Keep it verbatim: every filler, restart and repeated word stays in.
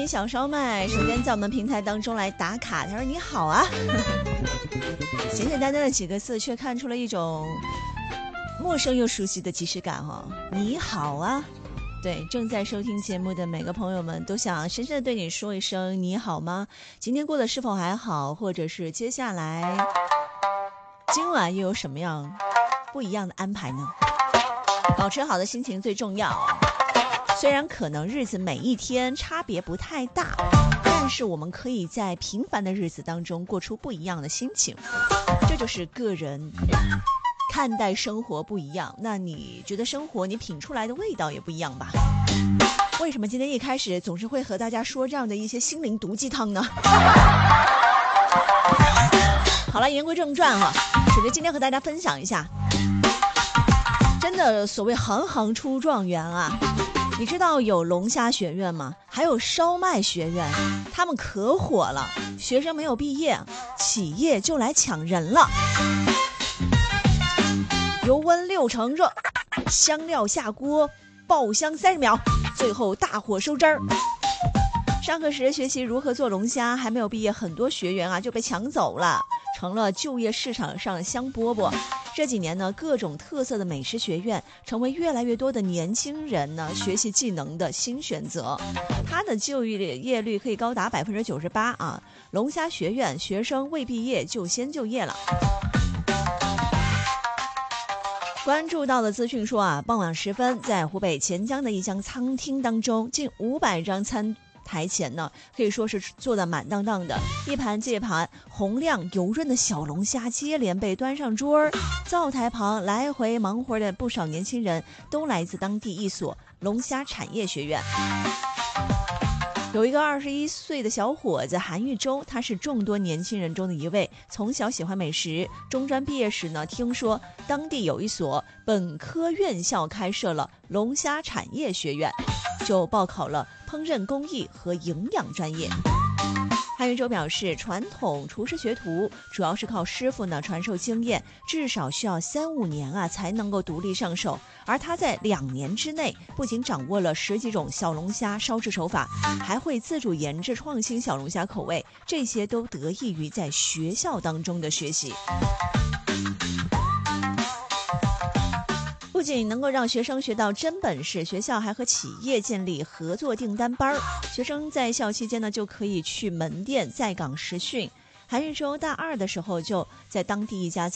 小烧麦首先在我们平台当中来打卡，他说你好啊简简单单的几个字却看出了一种陌生又熟悉的即视感哦。你好啊，对，正在收听节目的每个朋友们都想深深的对你说一声你好吗？今天过得是否还好，或者是接下来今晚又有什么样不一样的安排呢？保持好的心情最重要，虽然可能日子每一天差别不太大，但是我们可以在平凡的日子当中过出不一样的心情，这就是个人看待生活不一样，那你觉得生活你品出来的味道也不一样吧？为什么今天一开始总是会和大家说这样的一些心灵毒鸡汤呢？好了，言归正传哈，首先今天和大家分享一下，真的所谓行行出状元啊，你知道有龙虾学院吗？还有烧麦学院，他们可火了，学生没有毕业，企业就来抢人了。油温六成热，香料下锅，爆香三十秒，最后大火收汁儿。上课时学习如何做龙虾，还没有毕业，很多学员啊就被抢走了，成了就业市场上的香饽饽。这几年呢，各种特色的美食学院成为越来越多的年轻人呢学习技能的新选择。它的就业率可以高达百分之九十八啊！龙虾学院学生未毕业就先就业了。关注到的资讯说啊，傍晚时分，在湖北潜江的一家餐厅当中，近五百张餐台前呢，可以说是坐得满当当的，一盘接一盘红亮油润的小龙虾接连被端上桌儿。灶台旁来回忙活的不少年轻人，都来自当地一所龙虾产业学院。有一个二十一岁的小伙子韩玉洲，他是众多年轻人中的一位，从小喜欢美食，中专毕业时呢，听说当地有一所本科院校开设了龙虾产业学院，就报考了烹饪工艺和营养专业。韩玉洲表示，传统厨师学徒主要是靠师傅呢传授经验，至少需要三五年啊才能够独立上手。而他在两年之内，不仅掌握了十几种小龙虾烧制手法，还会自主研制创新小龙虾口味，这些都得益于在学校当中的学习。不仅能够让学生学到真本事，学校还和企业建立合作订单班，学生在校期间呢就可以去门店在岗实训。韩玉洲大二的时候就在当地一家